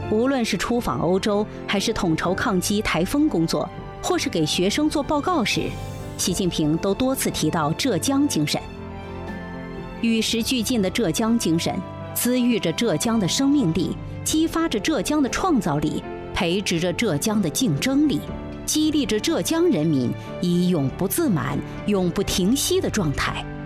无论是出访欧洲，还是统筹抗击台风工作，或是给学生做报告时，习近平都多次提到浙江精神。与时俱进的浙江精神，滋育着浙江的生命力，激发着浙江的创造力，培植着浙江的竞争力，激励着浙江人民以永不自满、永不停息的状态，